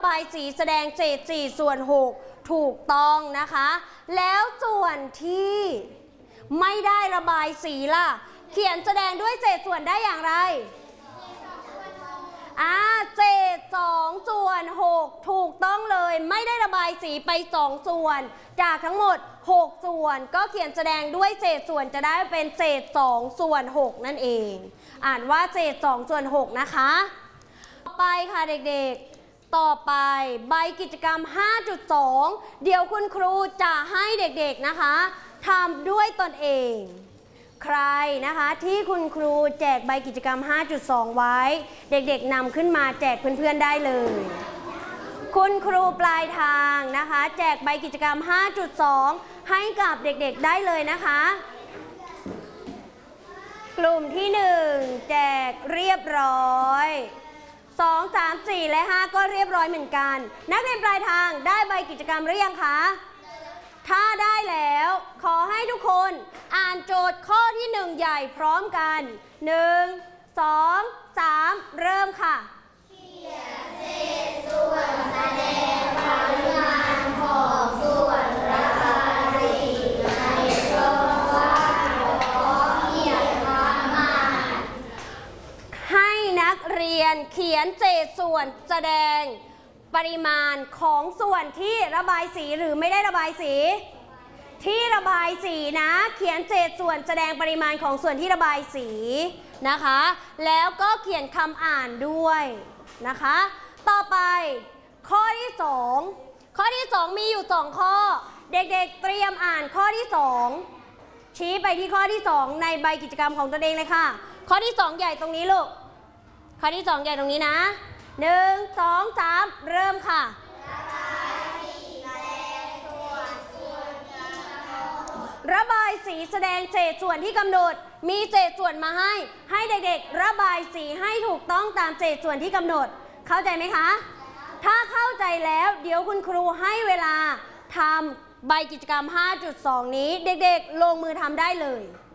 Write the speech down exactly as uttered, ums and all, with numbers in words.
ระบายสีแสดงเศษสี่ส่วนหกถูกต้องนะคะแล้วส่วนที่ไม่ได้ระบายสีล่ะเขียนแสดงด้วยเศษส่วนได้อย่างไรอ่าเศษสองส่วนหกถูกต้องเลยไม่ได้ระบายสีไปสองส่วนจากทั้งหมดหกส่วนก็เขียนแสดงด้วยเศษส่วนจะได้เป็นเศษสองส่วนหกนั่นเองอ่านว่าเศษสองส่วนหกนะคะต่อไปค่ะเด็กๆต่อไปใบกิจกรรม ห้าจุดสอง เดี๋ยวคุณครูจะให้เด็กๆนะคะทำด้วยตนเองใครนะคะที่คุณครูแจกใบกิจกรรม ห้าจุดสอง ไว้เด็กๆนำขึ้นมาแจกเพื่อนๆได้เลยคุณครูปลายทางนะคะแจกใบกิจกรรม ห้าจุดสอง ให้กับเด็กๆได้เลยนะคะกลุ่มที่หนึ่งแจกเรียบร้อยสอง สาม สี่ และ ห้า ก็เรียบร้อยเหมือนกันนักเรียนปลายทางได้ใบกิจกรรมหรือยังคะถ้าได้แล้วขอให้ทุกคนอ่านโจทย์ข้อที่หนึ่งใหญ่พร้อมกันหนึ่ง สอง สาม เริ่มค่ะเขียนเศษส่วนแสดงปริมาณของส่วนระบายสีในช่องว่างของเขียนคำอ่านให้นักเรียนเขียนเศษส่วนแสดงปริมาณของส่วนที่ระบายสีหรือไม่ได้ระบายสีที่ระบายสีนะเขียนเศษส่วนแสดงปริมาณของส่วนที่ระบายสีนะคะแล้วก็เขียนคำอ่านด้วยนะคะต่อไปข้อที่สองข้อที่สองมีอยู่สองข้อเด็กๆเตรียมอ่านข้อที่สองชี้ไปที่ข้อที่สองในใบกิจกรรมของตัวเองเลยค่ะข้อที่สองใหญ่ตรงนี้ลูกข้อที่สองใหญ่ตรงนี้นะหนึ่ง สอง สาม เริ่มค่ะระบายสีแสดงเศษส่วนที่กำหนดมีเศษส่วนมาให้ให้เด็กๆระบายสีให้ถูกต้องตามเศษส่วนที่กำหนดเข้าใจไหมคะถ้าเข้าใจแล้วเดี๋ยวคุณครูให้เวลาทำใบกิจกรรม ห้าจุดสอง นี้เด็กๆลงมือทำได้เลย